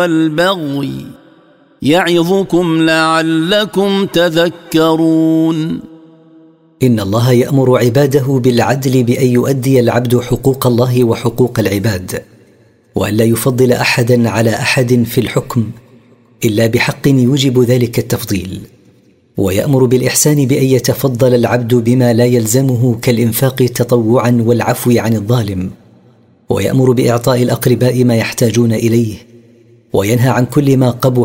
والبغي يعظكم لعلكم تذكرون. إن الله يأمر عباده بالعدل بأن يؤدي العبد حقوق الله وحقوق العباد، وأن لا يفضل أحدا على أحد في الحكم إلا بحق يوجب ذلك التفضيل، ويأمر بالإحسان بأن يتفضل العبد بما لا يلزمه كالإنفاق تطوعا والعفو عن الظالم، ويأمر بإعطاء الأقرباء ما يحتاجون إليه، وينهى عن كل ما قبح